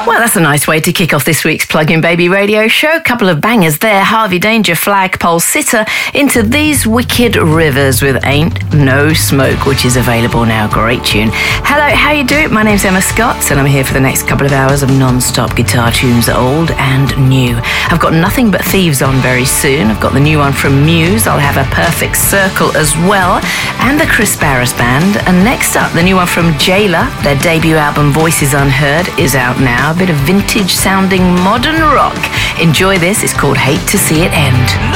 Well, that's a nice way to kick off this week's Plug-in Baby radio show. Couple of bangers there. Harvey Danger, Flagpole Sitter, Into These Wicked Rivers with Ain't No Smoke, which is available now. Great tune. Hello, how you doing? My name's Emma Scott, and I'm here for the next couple of hours of non-stop guitar tunes, old and new. I've got Nothing But Thieves on very soon. I've got the new one from Muse. I'll have A Perfect Circle as well, and the Chris Barris Band. And next up, the new one from Jailer. Their debut album, Voices Unheard, is out now. A bit of vintage-sounding modern rock. Enjoy this. It's called Hate to See It End.